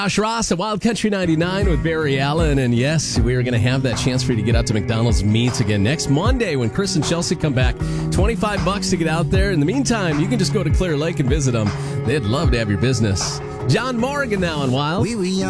Josh Ross at Wild Country 99 with Barry Allen. And yes, we are going to have that chance for you to get out to McDonald's Meats again next Monday when Chris and Chelsea come back. $25 to get out there. In the meantime, you can just go to Clear Lake and visit them. They'd love to have your business. John Morgan now on Wild.